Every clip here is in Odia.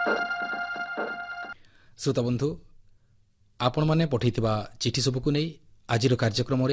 श्रोता बंधु आपण मैंने पठेइथिबा चिठी सबुक नहीं आज कार्यक्रम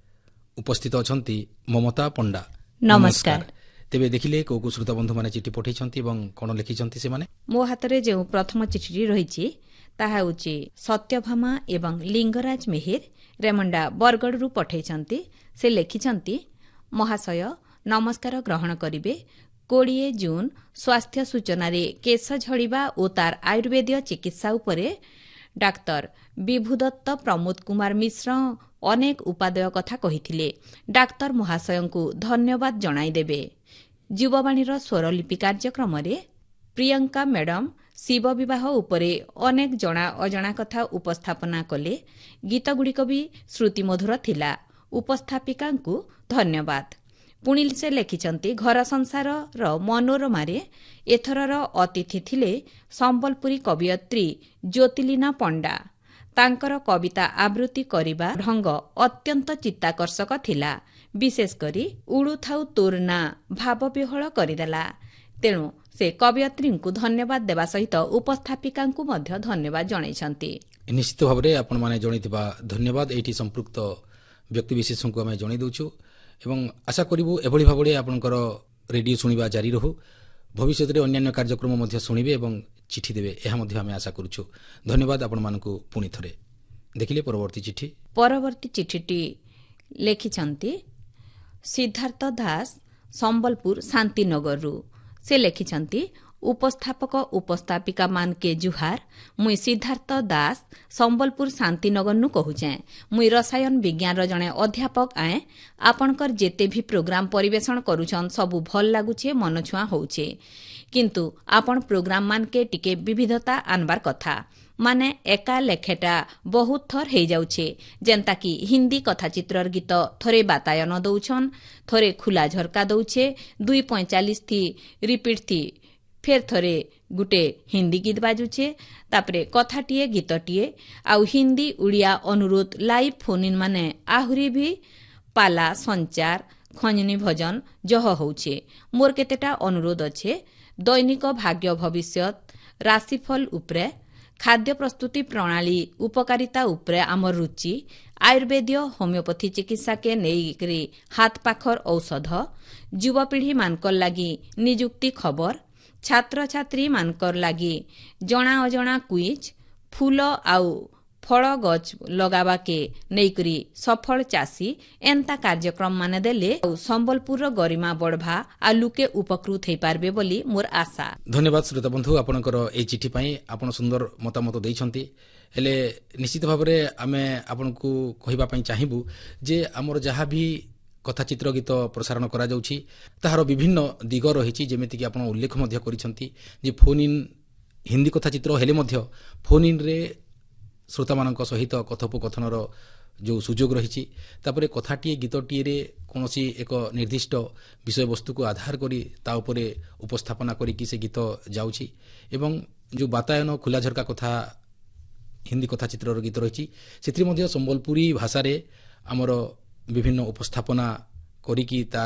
उपस्थित अछंती ममता पंडा। नमस्कार। तेबे देखिले को श्रोता बंधु माने चिठी पठेइछंती एवं कोन लिखिछंती से माने मो हातरे जे प्रथम चिठी रहिछि ताहा होछि सत्यभामा एवं लिंगराज मेहेर रेमंडा बरगड़रू पठेइछंती। से लिखिछंती महाशय नमस्कार ग्रहण करिवे 20 जून स्वास्थ्य सूचना रे केश झड़िबा ओ तार आयुर्वेदीय चिकित्सा उपरे डाक्टर विभुदत्त प्रमोद कुमार मिश्र अनेक उपादेय कथा कहिथिले। डाक्टर महाशयंकु धन्यवाद जणाइदेबे। जीववाणीर स्वरलिपि कार्यक्रम रे प्रियंका मैडम शिव विवाह उपरे अनेक जना अजणा कथा उपस्थापना कले। गीतगुड़िक भी श्रुतिमधुर थिला। उपस्थापिकांकु धन्यवाद। पुणी से लिखिछंती घर संसार र मनोरमारे एथरर अतिथि थिले संबलपुरी कवियत्री ज्योतिलीना पंडा। तांकर कविता आवृत्ति करिबा ढंग अत्यंत चित्ताकर्षक थिला। विशेष करी उड़ू थाउ तोर ना भाव विहल करिदेला। तेणु से कवियत्रींकु धन्यवाद देवा सहित उपस्थापिकांकु मध्य धन्यवाद जणाइछंती। निश्चित भाबरे आपण माने जणैतिबा धन्यवाद एठी संपृक्त व्यक्ति विशेषଙ୍କୁ ଆମେ ଜଣାଇ ଦେଉଛୁ ଏବଂ ଆଶା କରିବୁ ଏଭଳି ଭାବରେ ଆପଣଙ୍କର ରେଡିଓ ଶୁଣିବା ଜାରି ରହୁ। ଭବିଷ୍ୟତରେ ଅନ୍ୟାନ୍ୟ କାର୍ଯ୍ୟକ୍ରମ ମଧ୍ୟ ଶୁଣିବେ ଏବଂ ଚିଠି ଦେବେ ଏହା ମଧ୍ୟ ଆମେ ଆଶା କରୁଛୁ। ଧନ୍ୟବାଦ ଆପଣମାନଙ୍କୁ ପୁଣି ଥରେ। ଦେଖିଲେ ପରବର୍ତ୍ତୀ ଚିଠି। ପରବର୍ତ୍ତୀ ଚିଠିଟି ଲେଖିଛନ୍ତି ସିଦ୍ଧାର୍ଥ ଦାସ ସମ୍ବଲପୁର ଶାନ୍ତିନଗରରୁ। ସେ ଲେଖିଛନ୍ତି ଉପସ୍ଥାପକ ଉପସ୍ଥାପିକା ମାନକେ ଜୁହାର। ମୁଇଁ ସିଦ୍ଧାର୍ଥ ଦାସ ସମ୍ବଲପୁର ଶାନ୍ତିନଗରନୁ କହୁଛେଁ। ମୁଇଁ ରସାୟନ ବିଜ୍ଞାନର ଜଣେ ଅଧ୍ୟାପକ ଆଏ। ଆପଣଙ୍କର ଯେତେ ବି ପ୍ରୋଗ୍ରାମ ପରିବେଷଣ କରୁଛନ୍ ସବୁ ଭଲ ଲାଗୁଛେ, ମନଛୁଆଁ ହଉଛେ। କିନ୍ତୁ ଆପଣ ପ୍ରୋଗ୍ରାମ ମାନକେ ଟିକେ ବିବିଧତା ଆନବାର କଥା। ମାନେ ଏକା ଲେଖେଟା ବହୁତ ଥର ହେଇଯାଉଛେ। ଯେନ୍ତାକି ହିନ୍ଦୀ କଥାଚିତ୍ରର ଗୀତ ଥରେ ବାତାୟନ ଦଉଛନ୍, ଥରେ ଖୁଲା ଝରକା ଦଉଛେ, 2:45 थी रिपीट थी फेर थरे गुटे हिंदी गीत बाजुछे, तापरे कथाटीए गीतटीए आउ हिंदी उड़िया अनुरोध लाइव फोन इन माने आहुरी भी पाला संचार खंजनी भजन जह होउछे। मोर केतेटा अनुरोध अच्छे। दैनिक भाग्य भविष्यत राशिफल उपरे, खाद्य प्रस्तुति प्रणाली उपकारिता उपरे आमर रुचि, आयुर्वेदीय होमियोपैथी चिकित्सा के नेइकरी हाथ पाखर औषध, युवपीढ़ी मानकर लागी निजुक्ति खबर, छात्र छात्री मानकर लागी जणा अजणा क्विज, फूल आउ फल गछ लगावा के नेइकरी सफल चासी एंता कार्यक्रम माने देले संबलपुर गरिमा बढ़भा आ लुके उपकृत होई पारबे बोली मोर आशा। धन्यवाद श्रोता बंधु आपनकर ए चिठी पई। आपण सुंदर मतामत दैछंती। हेले निश्चित भाबरे आमे आपनकु कहिबा पई चाहिबु जे हमर जहा भी कथाचित्र गीत प्रसारण करा जाउछि ताहार विभिन्न दिग रहिछि। जेमिति कि आपण उल्लेख मध्य करिसंती जे फोन इन हिंदी कथाचित्र हेले मध्य फोन इन रे श्रोता मानक सहित कथोपकथनर जो सुजोग रहिछि। तापरे कथाटीए गीतटीए रे कोनोसी एक निर्दिष्ट विषय वस्तु को आधार करी ता उपरे उपस्थापना करी कि से गीत जाउछि एवं जो बातायन खुला झरका कथा हिंदी कथाचित्रर गीत रहिछि सेथि मध्य संबलपुरी भाषा रे हमर विभिन्न उपस्थापना करिकी तार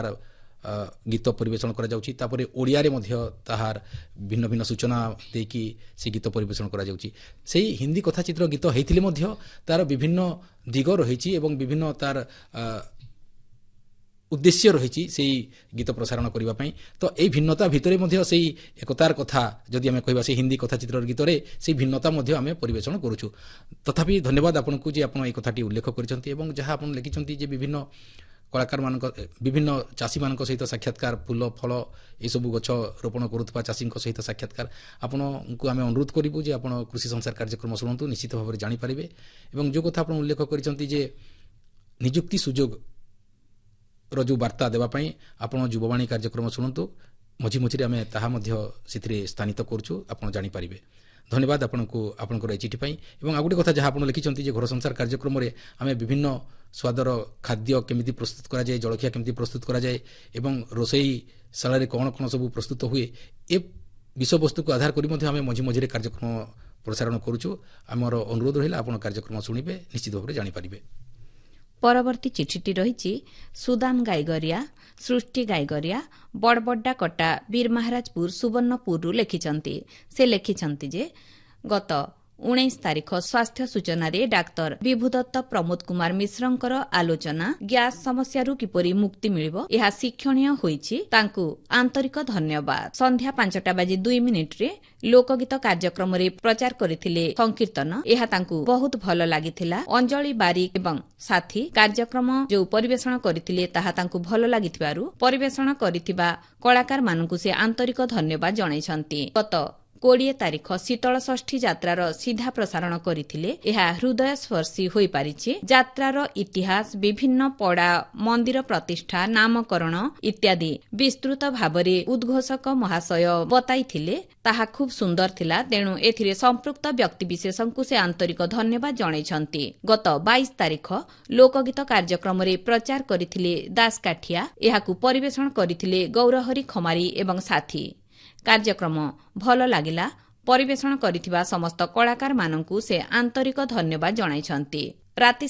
गीत परिवेषण करा जाउछि। तापरे ओडिया रे मध्य ताहार भिन्न भिन्न सूचना देकी से गीत परिवेषण करा जाउछि। सेही हिंदी कथाचित्र गीत हेतिले मध्य तार विभिन्न दिग रहिछि एवं विभिन्न तार उद्देश्य रहिछि सेही गीत प्रसारण करिबा पई। तो एई भिन्नता भितरे मध्य सेही एकतार कथा जदि हमें कहबा से हिंदी कथाचित्र गीत रे सेही भिन्नता मध्य हमें परिवेषण करूछु। तथापि धन्यवाद आपनकु जे आपण ए कथाटी उल्लेख करिसंती एवं जहा आपण लिखिसंती जे विभिन्न कलाकार मानक विभिन्न चाषी मानक सहित साक्षात्कार, फूल फल ए सब गछ रोपण करुवा चाषी सहित साक्षात्कार आपको आम अनुरोध करूँ जे आप कृषि संसार कार्यक्रम शुणु निश्चित भाव में जानीपारे। और जो कथा आप उल्लेख कर निजुक्ति सुजोग जो वार्ता देवाई आप युववाणी कार्यक्रम शुणु मझी मझी आम ताहा स्थानित करुँ आप जानीपारे। धन्यवाद आपको आपंकर ए चिठी और आ गोटे कथा जहाँ आप लिखिं घर संसार कार्यक्रम में आम विभिन्न स्वादर खाद्य केमिति प्रस्तुत करा जाए, जलखिया केमिति प्रस्तुत करा जाए एवं रोषेई शाला कौन कौन सब प्रस्तुत हुए ए विषय वस्तु को आधार करी आम मझी मझी कार्यक्रम प्रसारण करुचु। आमर अनुरोध रहा आप कार्यक्रम शुणिबे निश्चित भाव में जानीपारे। ପରବର୍ତ୍ତୀ ଚିଠିଟି ରହିଛି ସୁଦାମ ଗାଇଗରିଆ, ସୃଷ୍ଟି ଗାଇଗରିଆ, ବଡ଼ବଡ୍ଡା କଟା, ବୀର ମହାରାଜପୁର, ସୁବର୍ଣ୍ଣପୁରରୁ ଲେଖିଛନ୍ତି। ସେ ଲେଖିଛନ୍ତି ଯେ ଗତ 19 ତାରିଖ ସ୍ୱାସ୍ଥ୍ୟ ସୂଚନାରେ ଡାକ୍ତର ବିଭୁଦତ୍ତ ପ୍ରମୋଦ କୁମାର ମିଶ୍ରଙ୍କର ଆଲୋଚନା ଗ୍ୟାସ୍ ସମସ୍ୟାରୁ କିପରି ମୁକ୍ତି ମିଳିବ ଏହା ଶିକ୍ଷଣୀୟ ହୋଇଛି। ତାଙ୍କୁ ଆନ୍ତରିକ ଧନ୍ୟବାଦ। ସନ୍ଧ୍ୟା 5:02 ଲୋକଗୀତ କାର୍ଯ୍ୟକ୍ରମରେ ପ୍ରଚାର କରିଥିଲେ ସଂକୀର୍ତ୍ତନ। ଏହା ତାଙ୍କୁ ବହୁତ ଭଲ ଲାଗିଥିଲା। ଅଞ୍ଜଳି ବାରିକ ଏବଂ ସାଥୀ କାର୍ଯ୍ୟକ୍ରମ ଯେଉଁ ପରିବେଷଣ କରିଥିଲେ ତାହା ତାଙ୍କୁ ଭଲ ଲାଗିଥିବାରୁ ପରିବେଷଣ କରିଥିବା କଳାକାରମାନଙ୍କୁ ସେ ଆନ୍ତରିକ ଧନ୍ୟବାଦ ଜଣାଇଛନ୍ତି। ଗତ 20 ତାରିଖ ଶୀତଳ ଷଷ୍ଠୀ ଯାତ୍ରାର ସିଧା ପ୍ରସାରଣ କରିଥିଲେ। ଏହା ହୃଦୟସ୍ପର୍ଶୀ ହୋଇପାରିଛି। ଯାତ୍ରାର ଇତିହାସ, ବିଭିନ୍ନ ପଡ଼ା, ମନ୍ଦିର ପ୍ରତିଷ୍ଠା, ନାମକରଣ ଇତ୍ୟାଦି ବିସ୍ତୃତ ଭାବରେ ଉଦ୍ଘୋଷକ ମହାଶୟ ବତାଇଥିଲେ। ତାହା ଖୁବ୍ ସୁନ୍ଦର ଥିଲା। ତେଣୁ ଏଥିରେ ସମ୍ପୃକ୍ତ ବ୍ୟକ୍ତିବିଶେଷଙ୍କୁ ସେ ଆନ୍ତରିକ ଧନ୍ୟବାଦ ଜଣାଇଛନ୍ତି। ଗତ 22 ତାରିଖ ଲୋକଗୀତ କାର୍ଯ୍ୟକ୍ରମରେ ପ୍ରଚାର କରିଥିଲେ ଦାସକାଠିଆ। ଏହାକୁ ପରିବେଷଣ କରିଥିଲେ ଗୌରହରି ଖମାରୀ ଏବଂ ସାଥୀ। କାର୍ଯ୍ୟକ୍ରମ ଭଲ ଲାଗିଲା। ପରିବେଷଣ କରିଥିବା ସମସ୍ତ କଳାକାରମାନଙ୍କୁ ସେ ଆନ୍ତରିକ ଧନ୍ୟବାଦ ଜଣାଇଛନ୍ତି। ରାତି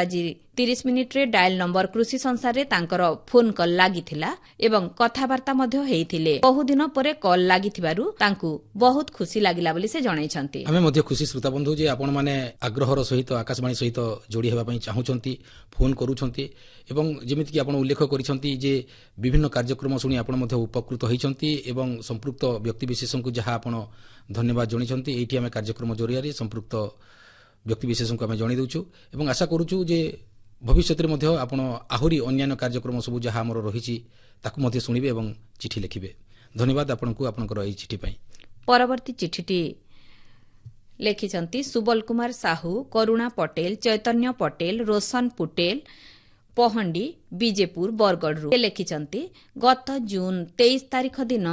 7:30 ଡାଏଲ ନମ୍ବର କୃଷି ସଂସାରରେ ତାଙ୍କର ଫୋନ୍ କଲ୍ ଲାଗିଥିଲା ଏବଂ କଥାବାର୍ତ୍ତା ମଧ୍ୟ ହୋଇଥିଲେ। ବହୁଦିନ ପରେ କଲ୍ ଲାଗିଥିବାରୁ ତାଙ୍କୁ ବହୁତ ଖୁସି ଲାଗିଲା ବୋଲି ସେ ଜଣାଇଛନ୍ତି। ଆମେ ମଧ୍ୟ ଖୁସି ଶ୍ରୋତାବନ୍ଧୁ ଯେ ଆପଣମାନେ ଆଗ୍ରହର ସହିତ ଆକାଶବାଣୀ ସହିତ ଯୋଡ଼ି ହେବା ପାଇଁ ଚାହୁଁଛନ୍ତି, ଫୋନ୍ କରୁଛନ୍ତି ଏବଂ ଯେମିତିକି ଆପଣ ଉଲ୍ଲେଖ କରିଛନ୍ତି ଯେ ବିଭିନ୍ନ କାର୍ଯ୍ୟକ୍ରମ ଶୁଣି ଆପଣ ମଧ୍ୟ ଉପକୃତ ହୋଇଛନ୍ତି ଏବଂ ସମ୍ପୃକ୍ତ ବ୍ୟକ୍ତିବିଶେଷଙ୍କୁ ଯାହା ଆପଣ ଧନ୍ୟବାଦ ଜଣାଇଛନ୍ତି ଏଇଠି ଆମେ କାର୍ଯ୍ୟକ୍ରମ ଜରିଆରେ ସମ୍ପୃକ୍ତ ବ୍ୟକ୍ତିବିଶେଷଙ୍କୁ ଆମେ ଜଣାଇ ଦେଉଛୁ ଏବଂ ଆଶା କରୁଛୁ ଯେ ଭବିଷ୍ୟତରେ ମଧ୍ୟ ଆପଣ ଆହୁରି ଅନ୍ୟାନ୍ୟ କାର୍ଯ୍ୟକ୍ରମ ସବୁ ଯାହା ଆମର ରହିଛି ତାକୁ ମଧ୍ୟ ଶୁଣିବେ ଏବଂ ଚିଠି ଲେଖିବେ। ଧନ୍ୟବାଦ ଆପଣଙ୍କୁ ଆପଣଙ୍କର ଏହି ଚିଠି ପାଇଁ। ପରବର୍ତ୍ତୀ ଚିଠିଟି ଲେଖିଛନ୍ତି ସୁବଲ କୁମାର ସାହୁ, କରୁଣା ପଟେଲ, ଚୈତନ୍ୟ ପଟେଲ, ରୋଶନ ପୁଟେଲ, ପହଣ୍ଡି, ବିଜେପୁର, ବରଗଡ଼ରୁ। ସେ ଲେଖିଛନ୍ତି ଗତ ଜୁନ୍ 23 ତାରିଖ ଦିନ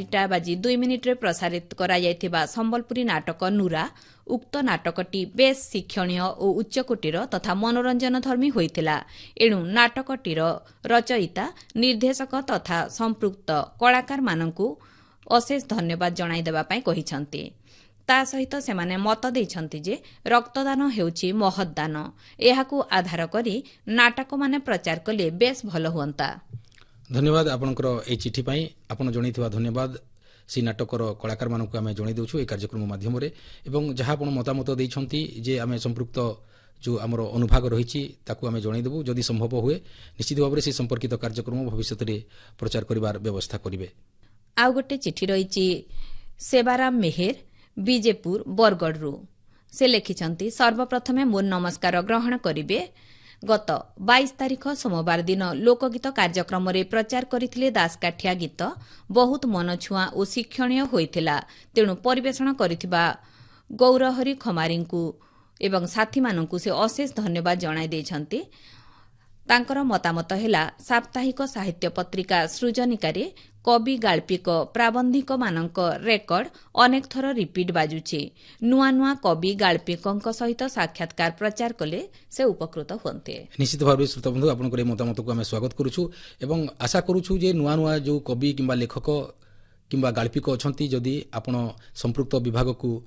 4:02 ପ୍ରସାରିତ କରାଯାଇଥିବା ସମ୍ବଲପୁରୀ ନାଟକ ନୁରା। ଉକ୍ତ ନାଟକଟି ବେଶ୍ ଶିକ୍ଷଣୀୟ ଓ ଉଚ୍ଚକୋଟୀର ତଥା ମନୋରଞ୍ଜନଧର୍ମୀ ହୋଇଥିଲା। ଏଣୁ ନାଟକଟିର ରଚୟିତା, ନିର୍ଦ୍ଦେଶକ ତଥା ସମ୍ପୃକ୍ତ କଳାକାରମାନଙ୍କୁ ଅଶେଷ ଧନ୍ୟବାଦ ଜଣାଇଦେବା ପାଇଁ କହିଛନ୍ତି। ତା ସହିତ ସେମାନେ ମତ ଦେଇଛନ୍ତି ଯେ ରକ୍ତଦାନ ହେଉଛି ମହତ୍ ଦାନ। ଏହାକୁ ଆଧାର କରି ନାଟକମାନେ ପ୍ରଚାର କଲେ ବେଶ୍ ଭଲ ହୁଅନ୍ତା। ଧନ୍ୟବାଦ ଆପଣଙ୍କର ଏହି ଚିଠି ପାଇଁ। ଆପଣ ଜଣାଇଥିବା ଧନ୍ୟବାଦ ସେହି ନାଟକର କଳାକାରମାନଙ୍କୁ ଆମେ ଜଣାଇ ଦେଉଛୁ ଏହି କାର୍ଯ୍ୟକ୍ରମ ମାଧ୍ୟମରେ ଏବଂ ଯାହା ଆପଣ ମତାମତ ଦେଇଛନ୍ତି ଯେ ଆମେ ସମ୍ପୃକ୍ତ ଯେଉଁ ଆମର ଅନୁଭାଗ ରହିଛି ତାକୁ ଆମେ ଜଣାଇଦେବୁ। ଯଦି ସମ୍ଭବ ହୁଏ ନିଶ୍ଚିତ ଭାବରେ ସେହି ସମ୍ପର୍କିତ କାର୍ଯ୍ୟକ୍ରମ ଭବିଷ୍ୟତରେ ପ୍ରଚାର କରିବାର ବ୍ୟବସ୍ଥା କରିବେ। ଆଉ ଗୋଟିଏ ଚିଠି ରହିଛି ସେବାରାମ ମେହେର, ବିଜେପୁର, ବରଗଡ଼ରୁ। ସେ ଲେଖିଛନ୍ତି ସର୍ବପ୍ରଥମେ ମୋର ନମସ୍କାର ଗ୍ରହଣ କରିବେ। ଗତ 22 ତାରିଖ ସୋମବାର ଦିନ ଲୋକଗୀତ କାର୍ଯ୍ୟକ୍ରମରେ ପ୍ରଚାର କରିଥିଲେ ଦାସକାଠିଆ ଗୀତ। ବହୁତ ମନଛୁଆଁ ଓ ଶିକ୍ଷଣୀୟ ହୋଇଥିଲା। ତେଣୁ ପରିବେଷଣ କରିଥିବା ଗୌରହରି ଖମାରୀଙ୍କୁ ଏବଂ ସାଥୀମାନଙ୍କୁ ସେ ଅଶେଷ ଧନ୍ୟବାଦ ଜଣାଇ ଦେଇଛନ୍ତି। ତାଙ୍କର ମତାମତ ହେଲା ସାପ୍ତାହିକ ସାହିତ୍ୟ ପତ୍ରିକା ସୃଜନିକାରେ କବି, ଗାଳ୍ପିକ, ପ୍ରାବନ୍ଧିକମାନଙ୍କ ରେକର୍ଡ ଅନେକ ଥର ରିପିଟ୍ ବାଜୁଛି। ନୂଆ ନୂଆ କବି, ଗାଳ୍ପିକଙ୍କ ସହିତ ସାକ୍ଷାତକାର ପ୍ରଚାର କଲେ ସେ ଉପକୃତ ହୁଅନ୍ତେ। ନିଶ୍ଚିତ ଭାବରେ ଶ୍ରୋତାବନ୍ଧୁ ଆପଣଙ୍କର ଏହି ମତାମତକୁ ଆମେ ସ୍ୱାଗତ କରୁଛୁ ଏବଂ ଆଶା କରୁଛୁ ଯେ ନୂଆ ନୂଆ ଯେଉଁ କବି କିମ୍ବା ଲେଖକ କିମ୍ବା ଗାଳ୍ପିକ ଅଛନ୍ତି ଯଦି ଆପଣ ସମ୍ପୃକ୍ତ ବିଭାଗକୁ